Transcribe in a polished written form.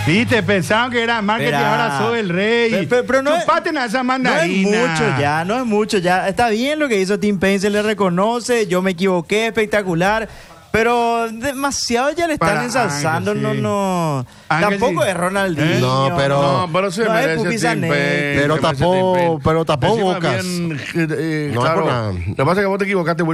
Viste, pensaban que era marketing, ahora soy el rey. Pero no chupaten a esa mandarina. No es mucho ya. Está bien lo que hizo Tim Payne, se le reconoce. Yo me equivoqué, espectacular. Pero demasiado ya le están ensalzando, Ángel, no. Ángel, Ángel, sí. Es Ronaldinho. No, pero... No, pero se merece Tim Payne. Pero tapó Bocas. Bien, No, claro. por nada. Lo que pasa es que vos te equivocaste,